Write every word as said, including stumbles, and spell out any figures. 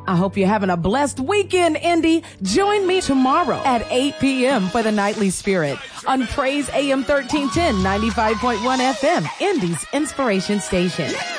I hope you're having a blessed weekend, Indy. Join me tomorrow at eight p.m. for the Nightly Spirit on Praise A M thirteen ten, ninety-five point one F M, Indy's Inspiration Station.